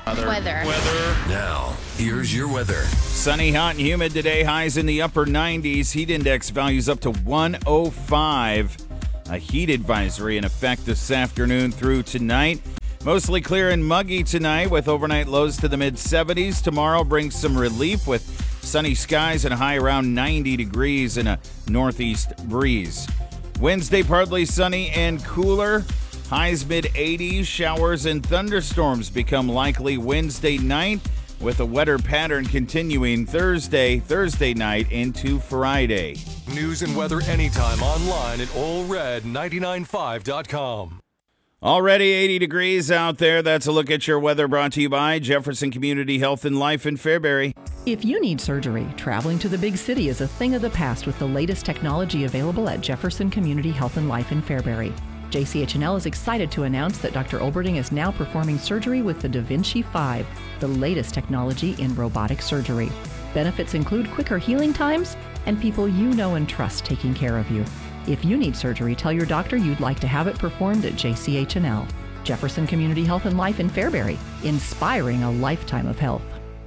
Weather. Now, here's your weather. Sunny, hot, and humid today. Highs in the upper 90s. Heat index values up to 105. A heat advisory in effect this afternoon through tonight. Mostly clear and muggy tonight with overnight lows to the mid-70s. Tomorrow brings some relief with sunny skies and a high around 90 degrees and a northeast breeze. Wednesday, partly sunny and cooler. Highs mid-80s. Showers and thunderstorms become likely Wednesday night with a wetter pattern continuing Thursday night into Friday. News and weather anytime online at allred995.com. Already 80 degrees out there. That's a look at your weather brought to you by Jefferson Community Health and Life in Fairbury. If you need surgery, traveling to the big city is a thing of the past with the latest technology available at Jefferson Community Health and Life in Fairbury. JCH&L is excited to announce that Dr. Oberding is now performing surgery with the Da Vinci 5, the latest technology in robotic surgery. Benefits include quicker healing times and people you know and trust taking care of you. If you need surgery, tell your doctor you'd like to have it performed at JCH&L. Jefferson Community Health and Life in Fairbury, inspiring a lifetime of health.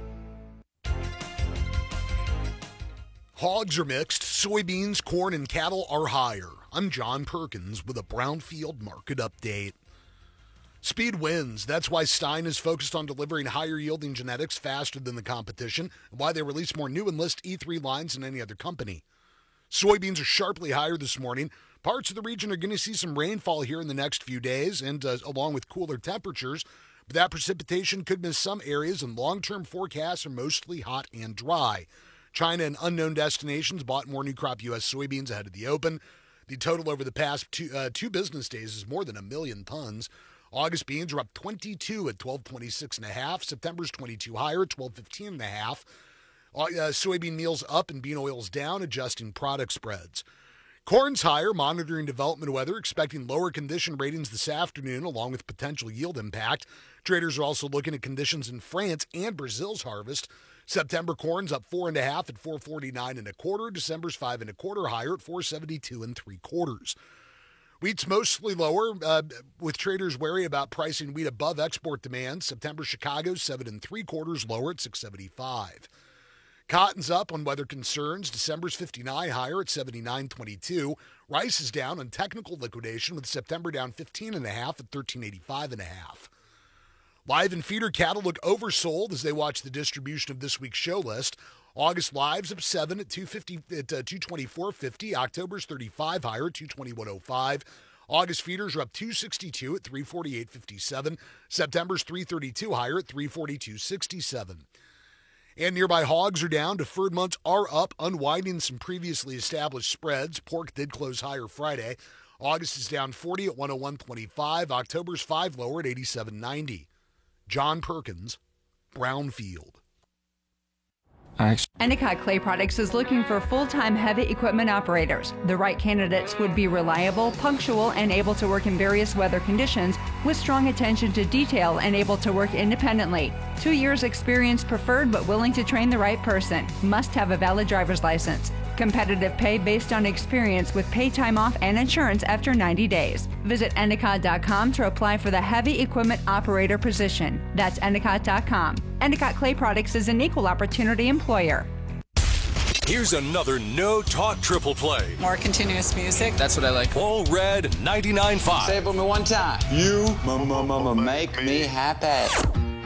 Hogs are mixed, soybeans, corn, and cattle are higher. I'm John Perkins with a Brownfield market update. Speed wins. That's why Stein is focused on delivering higher-yielding genetics faster than the competition, and why they release more new Enlist E3 lines than any other company. Soybeans are sharply higher this morning. Parts of the region are going to see some rainfall here in the next few days, and along with cooler temperatures, but that precipitation could miss some areas, and long-term forecasts are mostly hot and dry. China and unknown destinations bought more new crop U.S. soybeans ahead of the open. The total over the past two business days is more than 1 million tons. August beans are up 22 at 1226.5. September's 22 higher at 1215.5. Soybean meal's up and bean oil's down, adjusting product spreads. Corn's higher, monitoring development weather, expecting lower condition ratings this afternoon along with potential yield impact. Traders are also looking at conditions in France and Brazil's harvest. September corn's up 4.5 at 449.25. December's 5.25 higher at 472.75. Wheat's mostly lower, with traders wary about pricing wheat above export demand. September Chicago's 7.75 lower at 675. Cotton's up on weather concerns. December's 59 higher at 79.22. Rice is down on technical liquidation with September down 15.5 at 1385.5. Live and feeder cattle look oversold as they watch the distribution of this week's show list. August lives up 7 at 224.50. October's 35 higher at 221.05. August feeders are up 262 at 348.57. September's 332 higher at 342.67. And nearby hogs are down. Deferred months are up, unwinding some previously established spreads. Pork did close higher Friday. August is down 40 at 101.25. October's 5 lower at 87.90. John Perkins, Brownfield. Endicott Clay Products is looking for full-time heavy equipment operators. The right candidates would be reliable, punctual, and able to work in various weather conditions with strong attention to detail and able to work independently. 2 years experience preferred but willing to train the right person. Must have a valid driver's license. Competitive pay based on experience with pay time off and insurance after 90 days. Visit Endicott.com to apply for the heavy equipment operator position. That's Endicott.com. Endicott Clay Products is an equal opportunity employer. Here's another no-talk triple play. More continuous music. That's what I like. All Red 99.5. Say it for me one time. You make me happy.